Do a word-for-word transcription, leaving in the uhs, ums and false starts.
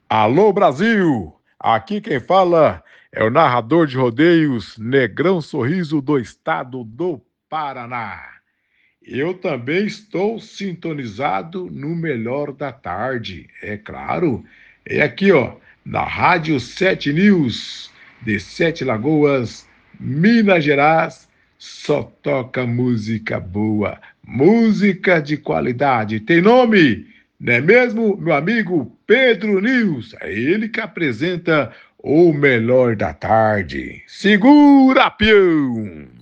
Alô, Brasil! Aqui quem fala é o narrador de rodeios Negrão Sorriso do estado do Paraná. Eu também estou sintonizado no melhor da tarde, é claro. É aqui, ó, na Rádio Sete News, de Sete Lagoas, Minas Gerais, só toca música boa, música de qualidade. Tem nome? Não é mesmo, meu amigo Pedro News? É ele que apresenta o melhor da tarde. Segura, peão!